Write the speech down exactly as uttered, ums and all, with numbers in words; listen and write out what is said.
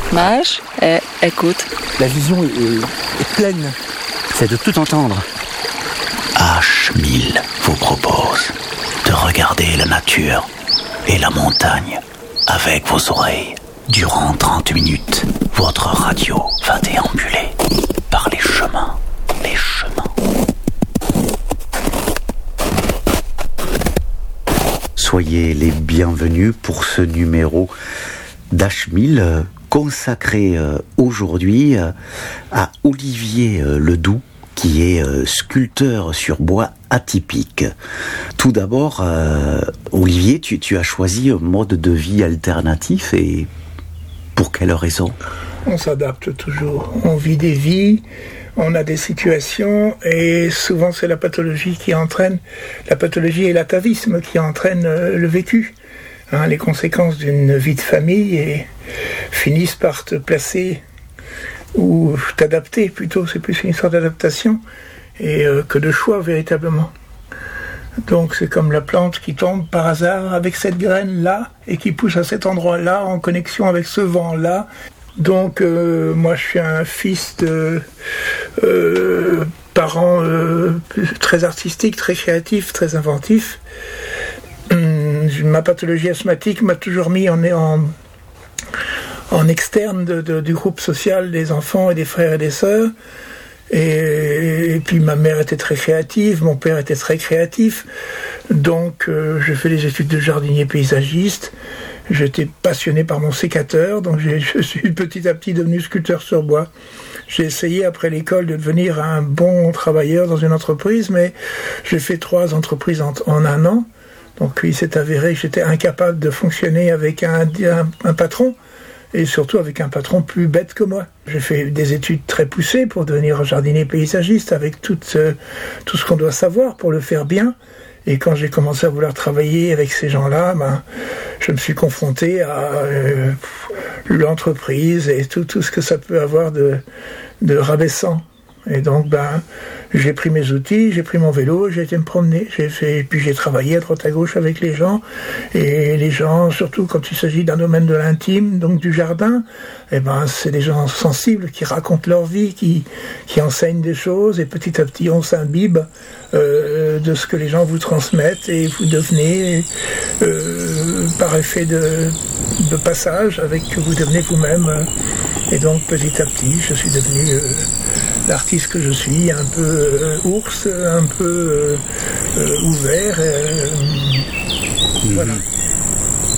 Mâche et écoute. La vision est, est pleine. C'est de tout entendre. H mille vous propose de regarder la nature et la montagne avec vos oreilles. Durant trente minutes, votre radio va déambuler par les chemins, les chemins. Soyez les bienvenus pour ce numéro d'H mille consacré aujourd'hui à Olivier Ledoux, qui est sculpteur sur bois atypique. Tout d'abord, euh, Olivier, tu, tu as choisi un mode de vie alternatif, et pour quelle raison ? On s'adapte toujours. On vit des vies, on a des situations, et souvent c'est la pathologie qui entraîne, la pathologie et l'atavisme qui entraînent le vécu. Hein, les conséquences d'une vie de famille et finissent par te placer ou t'adapter, plutôt, c'est plus une histoire d'adaptation et euh, que de choix véritablement. Donc c'est comme la plante qui tombe par hasard avec cette graine là et qui pousse à cet endroit là en connexion avec ce vent là. Donc euh, moi je suis un fils de euh, parents euh, très artistiques, très créatifs, très inventifs. Hum, ma pathologie asthmatique m'a toujours mis en, en en externe de, de, du groupe social des enfants et des frères et des sœurs. Et, et puis ma mère était très créative, mon père était très créatif. Donc euh, j'ai fait des études de jardinier paysagiste. J'étais passionné par mon sécateur, donc j'ai, je suis petit à petit devenu sculpteur sur bois. J'ai essayé après l'école de devenir un bon travailleur dans une entreprise, mais j'ai fait trois entreprises en, en un an. Donc il s'est avéré que j'étais incapable de fonctionner avec un, un, un patron. Et surtout avec un patron plus bête que moi. J'ai fait des études très poussées pour devenir jardinier paysagiste, avec tout, euh, tout ce qu'on doit savoir pour le faire bien. Et quand j'ai commencé à vouloir travailler avec ces gens-là, ben, je me suis confronté à euh, l'entreprise et tout, tout ce que ça peut avoir de, de rabaissant. Et donc, ben, j'ai pris mes outils, j'ai pris mon vélo, j'ai été me promener, j'ai fait, puis j'ai travaillé à droite à gauche avec les gens, et les gens, surtout quand il s'agit d'un domaine de l'intime, donc du jardin, eh ben, c'est des gens sensibles qui racontent leur vie, qui, qui enseignent des choses, et petit à petit on s'imbibe euh, de ce que les gens vous transmettent, et vous devenez, euh, par effet de, de passage, avec que vous devenez vous-même, et donc petit à petit je suis devenu euh, l'artiste que je suis, un peu euh, ours, un peu euh, euh, ouvert. Euh, mmh. Voilà.